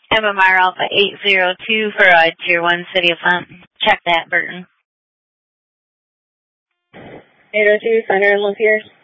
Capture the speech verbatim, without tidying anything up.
M M R Alpha eight zero two for uh, Tier one City of Fountain. Check that, Burton. eight oh two, Thunder and Lapeer.